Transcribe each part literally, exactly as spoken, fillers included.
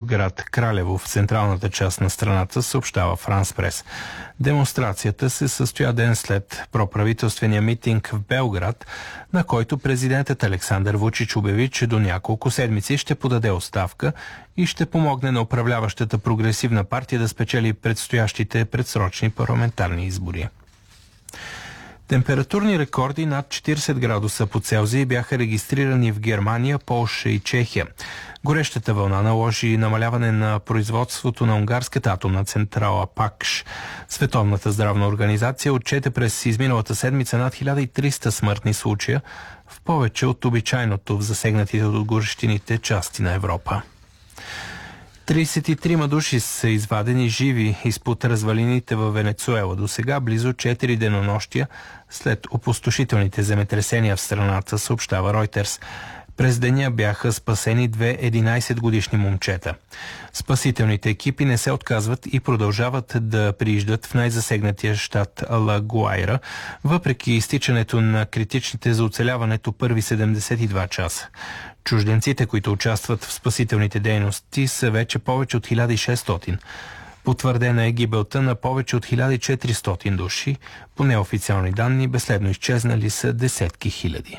град Кралево в централната част на страната, съобщава Франс Прес. Демонстрацията се състоя ден след проправителствения митинг в Белград, на който президентът Александър Вучич обяви, че до няколко седмици ще подаде оставка и ще помогне на управляващата прогресивна партия да спечели предстоящите предсрочни парламентарни избори. Температурни рекорди над четиридесет градуса по Целзий бяха регистрирани в Германия, Полша и Чехия. Горещата вълна наложи намаляване на производството на унгарската атомна централа ПАКШ. Световната здравна организация отчете през изминалата седмица над хиляда и триста смъртни случая, в повече от обичайното в засегнатите от горещините части на Европа. тридесет и трима души са извадени живи изпод развалините във Венецуела. До сега близо четири денонощия след опустошителните земетресения в страната, съобщава Ройтерс. През деня бяха спасени две единайсетгодишни момчета. Спасителните екипи не се отказват и продължават да прииждат в най-засегнатия щат Ла Гуайра, въпреки изтичането на критичните за оцеляването първи седемдесет и два часа. Чужденците, които участват в спасителните дейности, са вече повече от хиляда и шестстотин. Потвърдена е гибелта на повече от хиляда и четиристотин души. По неофициални данни, безследно изчезнали са десетки хиляди.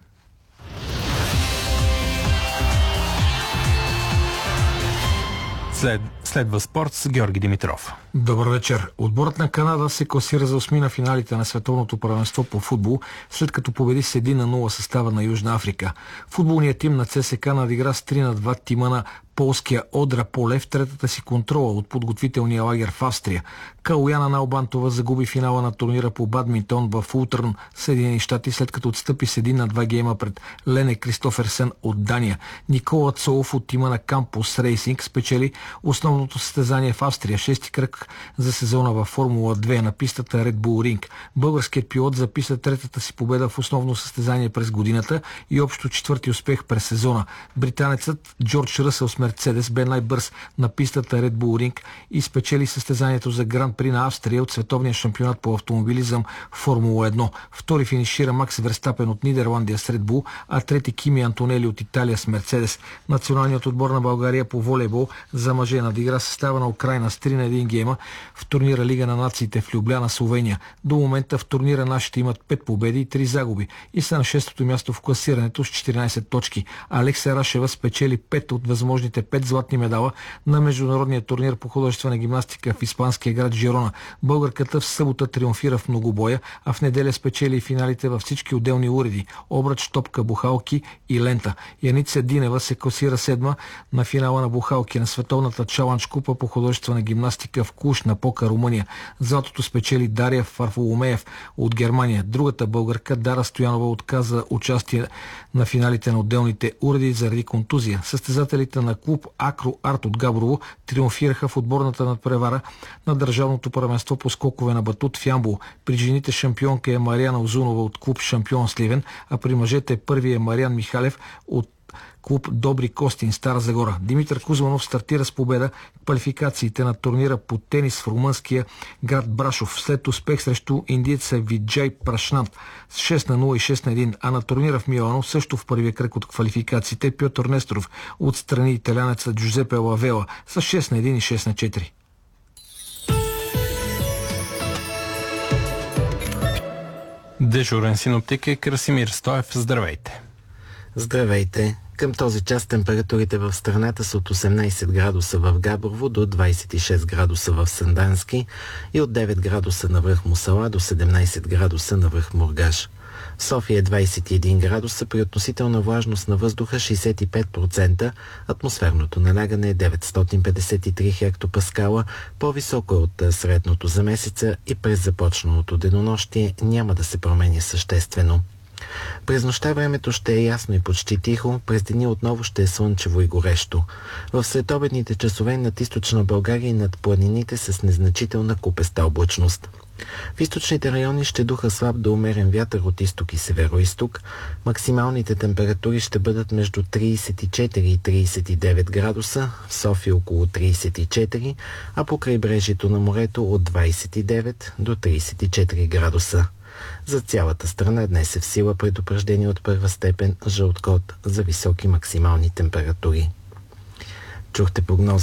След, следва спорт с Георги Димитров. Добър вечер. Отборът на Канада се класира за осми на финалите на световното първенство по футбол, след като победи с един на нула състава на Южна Африка. Футболният тим на ЦСКА надигра с три на два тима на полския Одра Поле в третата си контрола от подготвителния лагер в Австрия. Калуяна Налбантова загуби финала на турнира по бадминтон в Ултърн, Съединени щати, след като отстъпи с един на два гейма пред Лене Кристоферсен от Дания. Никола Цолов от тима на Кампус Рейсинг спечели основното състезание в Австрия, шести кръг за сезона във Формула две на пистата Red Bull Ring. Българският пилот записа третата си победа в основно състезание през годината и общо четвърти успех през сезона. Британецът Джордж Ръсъл с Мерцедес бе най-бърз на пистата Red Bull Ring и спечели състезанието за Гран При на Австрия от световния шампионат по автомобилизъм Формула едно. Втори финишира Макс Верстапен от Нидерландия с Red Bull, а трети Кими Антонели от Италия с Мерцедес. Националният отбор на България по волейбол за мъже надигра състава на Украйна с три на един гейма в турнира Лига на нациите в Любляна, Словения. До момента в турнира нашите имат пет победи и три загуби и са на шестото място в класирането с четиринайсет точки. Алекса Рашева спечели пет от възможните пет златни медала на международния турнир по художествена гимнастика в испанския град Жирона. Българката в събота триумфира в многобоя, а в неделя спечели и финалите във всички отделни уреди – обръч, топка, бухалки и лента. Яница Динева се класира седма на финала на бухалки на световната чаландж купа по художествена гимнастика в Клуш на Пока, Румъния. Златото спечели Дария Фарфоломеев от Германия. Другата българка Дара Стоянова отказа участие на финалите на отделните уреди заради контузия. Състезателите на клуб Акро Арт от Габрово триумфираха в отборната надпревара на държавното първенство по скокове на батут в Ямбол. При жените шампионка е Мариана Озунова от клуб Шампион Сливен, а при мъжете първият е Мариан Михалев от клуб Добри Костин, Стара Загора. Димитър Кузманов стартира с победа в квалификациите на турнира по тенис в румънския град Брашов, след успех срещу индиеца Виджай Прашнант с шест на нула и шест на един, а на турнира в Милано, също в първия кръг от квалификациите, Пьотър Несторов отстрани италянеца Джузепе Лавела с шест на един и шест на четири. Дежурен синоптик е Красимир Стоев. Здравейте! Здравейте! Към този час температурите в страната са от осемнайсет градуса в Габрово до двайсет и шест градуса в Сандански и от девет градуса на връх Мусала до седемнайсет градуса на връх Мургаш. В София е двайсет и един градуса при относителна влажност на въздуха шейсет и пет процента, атмосферното налягане е деветстотин петдесет и три хектопаскала, по-високо е от средното за месеца и през започналото денонощие няма да се промени съществено. През нощта времето ще е ясно и почти тихо, през деня отново ще е слънчево и горещо. В следобедните часове над източна България и над планините с незначителна купеста облачност. В източните райони ще духа слаб до умерен вятър от изток и северо-изток. Максималните температури ще бъдат между трийсет и четири и трийсет и девет градуса, в София около трийсет и четири, а по крайбрежието на морето от двайсет и девет до трийсет и четири градуса. За цялата страна днес е в сила предупреждение от първа степен жълт код за високи максимални температури. Чухте прогноза